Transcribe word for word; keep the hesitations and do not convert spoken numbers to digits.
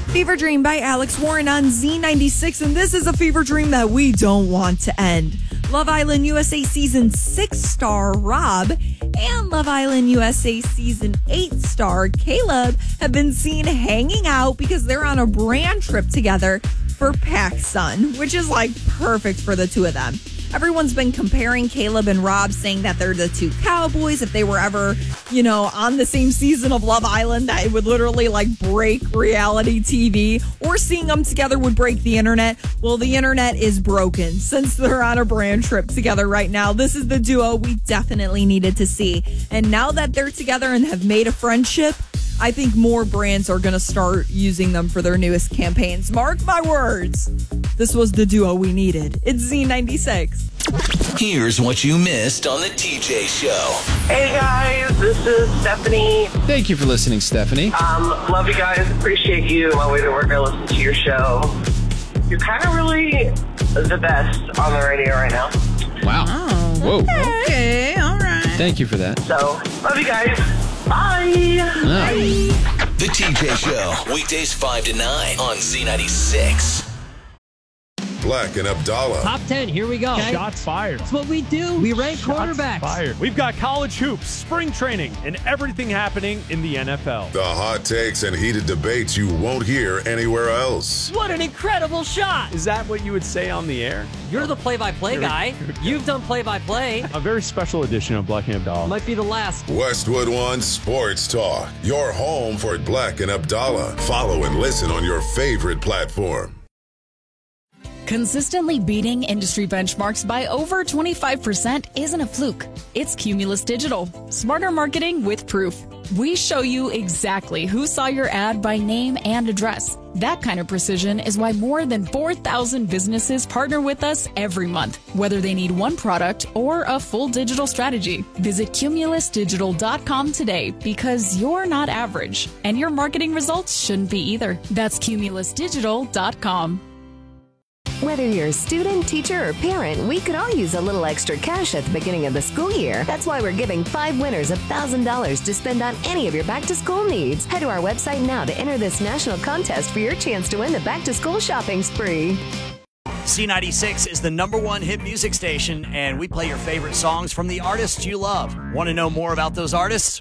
Fever Dream by Alex Warren on Z ninety-six, and this is a fever dream that we don't want to end. Love Island U S A Season six star Rob and Love Island U S A Season eight star Caleb have been seen hanging out because they're on a brand trip together for PacSun, which is like perfect for the two of them. Everyone's been comparing Caleb and Rob, saying that they're the two cowboys. If they were ever, you know, on the same season of Love Island, that it would literally like break reality T V, or seeing them together would break the internet. Well, the internet is broken since they're on a brand trip together right now. This is the duo we definitely needed to see. And now that they're together and have made a friendship, I think more brands are going to start using them for their newest campaigns. Mark my words. This was the duo we needed. It's Z ninety-six. Here's what you missed on the T J Show. Hey guys, this is Stephanie. Thank you for listening, Stephanie. Um, love you guys. Appreciate you. On my way to work, I listen to your show. You're kind of really the best on the radio right now. Wow. Oh, Whoa. Okay, all right. Thank you for that. So, love you guys. Bye. Oh. The T J Show, weekdays five to nine on Z ninety-six. Black and Abdallah. Top ten, here we go. Okay? Shots fired. That's what we do. We rank Shots quarterbacks. fired. We've got college hoops, spring training, and everything happening in the N F L. The hot takes and heated debates you won't hear anywhere else. What an incredible shot. Is that what you would say on the air? You're the play-by-play guy. You've done play-by-play. A very special edition of Black and Abdallah. Might be the last. Westwood One Sports Talk. Your home for Black and Abdallah. Follow and listen on your favorite platform. Consistently beating industry benchmarks by over twenty-five percent isn't a fluke. It's Cumulus Digital. Smarter marketing with proof. We show you exactly who saw your ad by name and address. That kind of precision is why more than four thousand businesses partner with us every month, whether they need one product or a full digital strategy. Visit cumulus digital dot com today, because you're not average, and your marketing results shouldn't be either. That's cumulus digital dot com. Whether you're a student, teacher, or parent, we could all use a little extra cash at the beginning of the school year. That's why we're giving five winners one thousand dollars to spend on any of your back-to-school needs. Head to our website now to enter this national contest for your chance to win the back-to-school shopping spree. Z ninety-six is the number one hit music station, and we play your favorite songs from the artists you love. Want to know more about those artists?